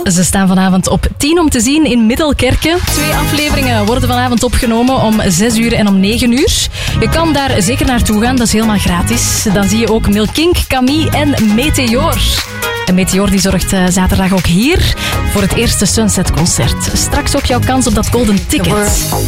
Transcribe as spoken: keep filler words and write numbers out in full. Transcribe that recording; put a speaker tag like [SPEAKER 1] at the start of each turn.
[SPEAKER 1] Ze staan vanavond op tien om te zien in Middelkerke. Twee afleveringen worden vanavond opgenomen om zes uur en om negen uur. Je kan daar zeker naartoe gaan, dat is helemaal gratis. Dan zie je ook Milkink, Camille en Meteor. En Meteor die zorgt uh, zaterdag ook hier voor het eerste Sunset-concert. Straks ook jouw kans op dat golden ticket.